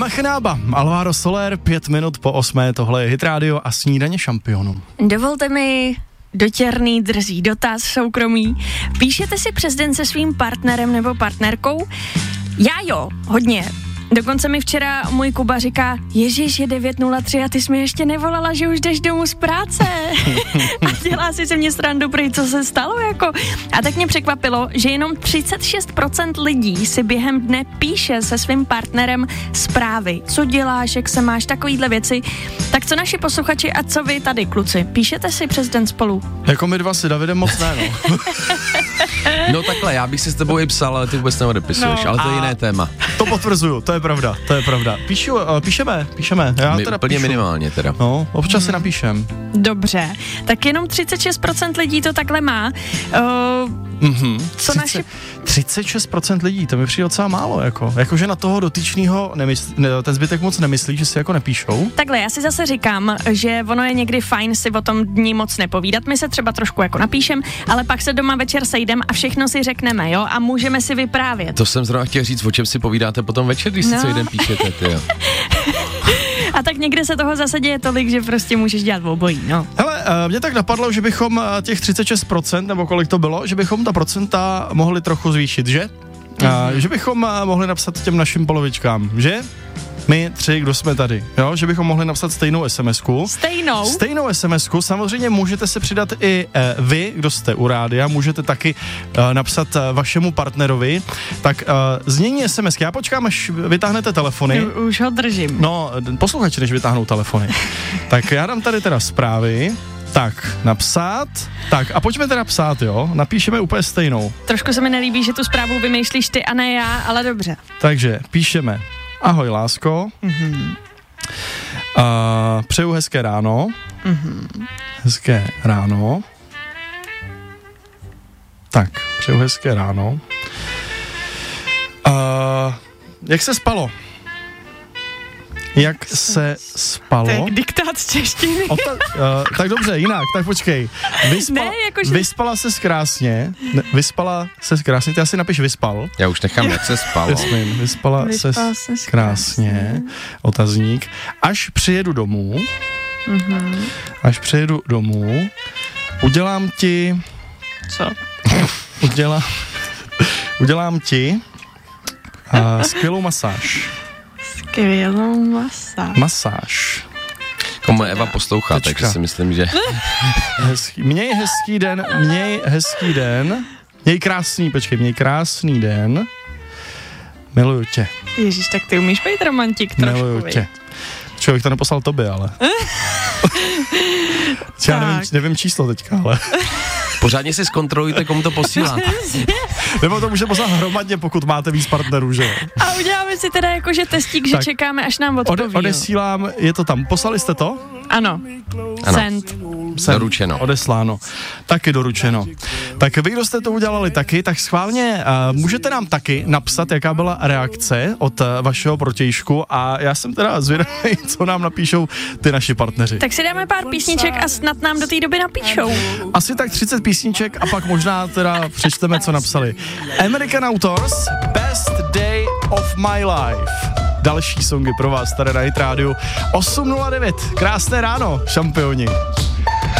Machinaba, Alvaro Soler, 5 minut po 8, tohle je Hit Radio a snídaně šampionů. Dovolte mi dotěrný drzý dotaz soukromý. Píšete si přes den se svým partnerem nebo partnerkou? Já jo, hodně. Dokonce mi včera můj Kuba říká, Ježíš, je 9:03 a ty jsi mi ještě nevolala, že už jdeš domů z práce. A dělá si se mě srandu, prý, co se stalo, jako. A tak mě překvapilo, že jenom 36% lidí si během dne píše se svým partnerem zprávy. Co děláš, jak se máš, takovýhle věci. Tak co naši posluchači a co vy tady, kluci? Píšete si přes den spolu? Jako my dva si Davidem moc ne, no. No takhle, já bych si s tebou i psal, ale ty vůbec neodepisuješ, ale to je jiné téma. To potvrzuju, to je pravda. Píšeme. Já teda plně píšu. minimálně teda. No, občas si napíšem. Dobře, tak jenom 36% lidí to takhle má. Co naši... 36% lidí, to mi přijde docela málo, jakože na toho dotyčného ten zbytek moc nemyslí, že si jako nepíšou. Takhle, já si zase říkám, že ono je někdy fajn si o tom dní moc nepovídat, my se třeba trošku jako napíšem, ale pak se doma večer sejdem a všechno si řekneme, jo, a můžeme si vyprávět. To jsem zrovna chtěl říct, o čem si povídáte potom večer, když si co jeden píšete, tyjo. A tak někde se toho zase děje tolik, že prostě můžeš dělat obojí, no. Hele, mě tak napadlo, že bychom těch 36%, nebo kolik to bylo, že bychom ta procenta mohli trochu zvýšit, že? Že bychom mohli napsat těm našim polovičkám, že? My 3, kdo jsme tady, jo? Že bychom mohli napsat stejnou SMS-ku. Stejnou SMS-ku, samozřejmě můžete se přidat i vy, kdo jste u rádia, můžete taky napsat vašemu partnerovi, tak znění SMS-ky, já počkám, až vytáhnete telefony. Už ho držím. No, posluchači, než vytáhnou telefony. Tak já dám tady teda zprávy. Tak, napsat. Tak, a pojďme teda psát, jo? Napíšeme úplně stejnou. Trošku se mi nelíbí, že tu zprávu vymýšlíš ty a ne já, ale dobře. Takže píšeme. Ahoj, lásko. Přeju hezké ráno. Hezké ráno. Tak, přeju hezké ráno. Jak se spalo? Jak se spalo? To je diktát z češtiny. Tak dobře, jinak, tak počkej. Vyspala ses krásně. Vyspala ses krásně, ty asi napiš vyspal. Já už nechám, jak se spalo. Jasný, vyspala ses krásně. Otazník. Až přijedu domů, udělám ti... Co? Udělám ti skvělou masáž. Masáž. Komu Eva poslouchá, takže si myslím, že... Měj hezký den. Měj krásný den. Miluju tě. Ježíš, tak ty umíš být romantik trošku. Miluju tě. Člověk to neposlal tobě, ale... Já nevím číslo teďka, ale... Pořádně si zkontrolujte, komu to posíláte. Nebo to může poslat hromadně, pokud máte víc partnerů, že jo? A uděláme si teda jakože testík, že tak čekáme, až nám odpoví. Odesílám, je to tam. Poslali jste to? Ano. Send. Doručeno. Odesláno. Taky doručeno. Tak vy, kdo jste to udělali taky, tak schválně můžete nám taky napsat, jaká byla reakce od vašeho protějšku a já jsem teda zvědavý, co nám napíšou ty naši partneři. Tak si dáme pár písniček a snad nám do té doby napíšou. Asi tak 30 písniček a pak možná teda přečteme, co napsali. American Authors, Best Day of My Life. Další songy pro vás tady na Hit Radio 8:09. Krásné ráno, šampioni.